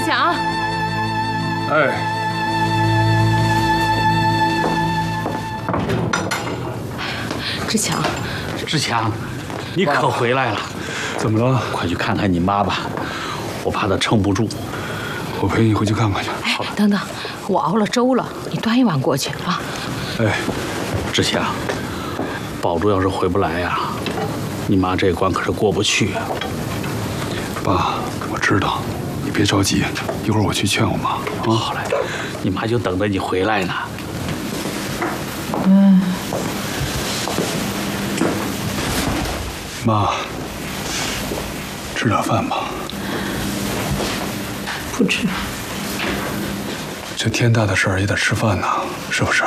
强， 哎， 志强， 志强，你可回来了？ 怎么了？ 快去看看你妈吧，我怕她撑不住。 我陪你回去看看去。 哎，等等，我熬了粥了，你端一碗过去啊。 哎， 志强，宝珠要是回不来呀，你妈这关可是过不去啊。 爸，我知道，你别着急，一会儿我去劝我妈。啊， 好嘞，你妈就等着你回来呢。 妈，吃点饭吧。 不吃。 这天大的事儿也得吃饭呐，是不是？